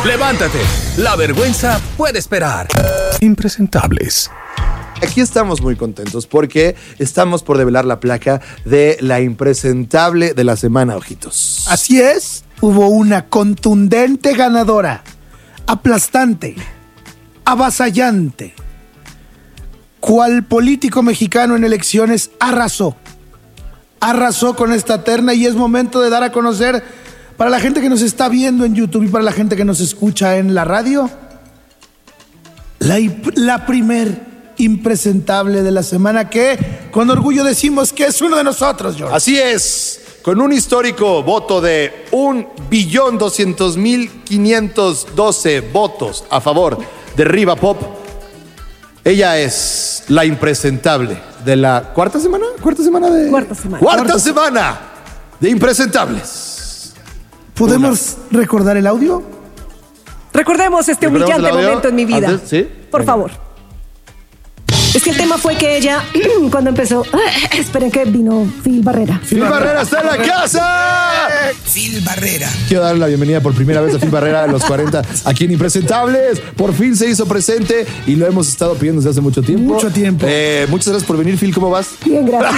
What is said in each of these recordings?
Levántate, la vergüenza puede esperar. Impresentables. Aquí estamos muy contentos porque estamos por develar la placa de la impresentable de la semana, ojitos. Así es, hubo una contundente ganadora, aplastante, avasallante. ¿Cuál político mexicano en elecciones arrasó? Arrasó con esta terna y es momento de dar a conocer para la gente que nos está viendo en YouTube y para la gente que nos escucha en la radio, la primer impresentable de la semana que con orgullo decimos que es uno de nosotros, George. Así es, con un histórico voto de 1.200.512 votos a favor de Riva Pop. Ella es la impresentable de la cuarta semana de impresentables. ¿Podemos recordar el audio? Recordemos este humillante momento en mi vida. Antes, ¿sí? Por favor. Es que el tema fue que ella, cuando empezó... esperen que vino Phil Barrera. ¡Phil Barrera está en la casa! Phil Barrera. Quiero darle la bienvenida por primera vez a Phil Barrera a los 40 aquí en Impresentables. Por fin se hizo presente y lo hemos estado pidiendo desde hace mucho tiempo. Mucho tiempo. Muchas gracias por venir, Phil. ¿Cómo vas? Bien, gracias.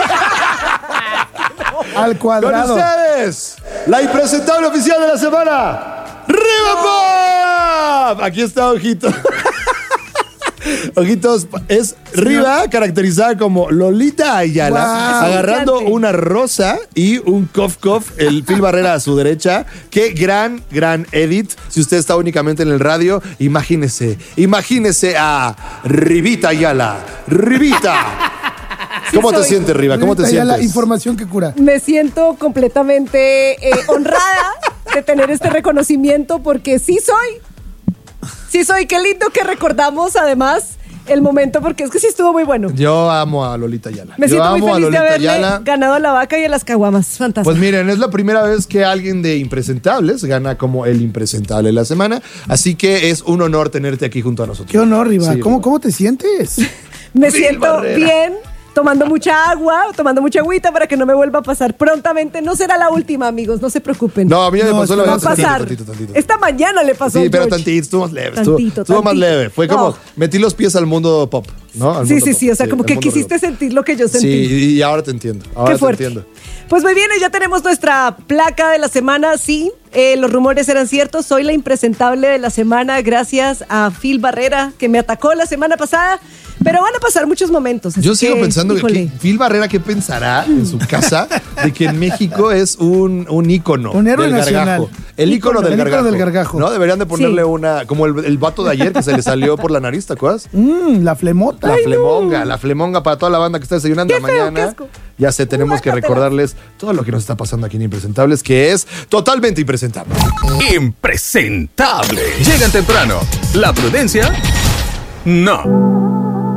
Al cuadrado. Con ustedes, la impresentable oficial de la semana, Riva Pop. Aquí está, ojito. Ojitos, es Riva caracterizada como Lolita Ayala, Wow. agarrando una rosa y un cof, el Phil Barrera a su derecha. Qué gran edit. Si usted está únicamente en el radio, imagínese a Rivita Ayala. Rivita. ¿Cómo te sientes, Riva? ¿Cómo te Ya la sientes? información que cura. Me siento completamente honrada de tener este reconocimiento porque sí soy. Qué lindo que recordamos además el momento porque es que sí estuvo muy bueno. Yo amo a Lolita Ayala. Me siento muy amo a feliz de Lolita haberle Ayala. ganado a la vaca y a las caguamas. Fantástico. Pues miren, es la primera vez que alguien de Impresentables gana como el impresentable de la semana, así que es un honor tenerte aquí junto a nosotros. Qué honor, Riva. Sí, ¿Cómo te sientes? Me Phil siento Barrera. bien, tomando mucha agua, tomando mucha agüita para que no me vuelva a pasar prontamente. No será la última, amigos, no se preocupen. No, a mí ya me pasó la va a vez pasar. tantito. Esta mañana le pasó Sí, a pero George. tantito, estuvo más leve. Tantito. Estuvo más leve. Fue como No. metí los pies al mundo pop, ¿no? Al Sí, mundo sí, pop. sí, o sea, como al que mundo quisiste rock. sentir lo que yo sentí. Sí, y ahora te entiendo. Ahora Qué fuerte. te entiendo. Pues muy bien, ya tenemos nuestra placa de la semana. Sí, los rumores eran ciertos. Soy la impresentable de la semana gracias a Phil Barrera, que me atacó la semana pasada. Pero van a pasar muchos momentos. así Yo sigo pensando híjole. que Phil Barrera, ¿qué pensará en su casa de que en México es un ícono Un héroe del nacional. gargajo? El ícono del El ícono gargajo. del gargajo. ¿No? Deberían de ponerle Sí. una, como el vato de ayer que se le salió por la nariz, ¿te acuerdas? La flemota. La flemonga para toda la banda que está desayunando Qué feo, qué mañana. asco. Ya sé, tenemos que Guácatela. recordarles todo lo que nos está pasando aquí en Impresentables, que es totalmente impresentable. Impresentable. Llegan temprano. La prudencia, no.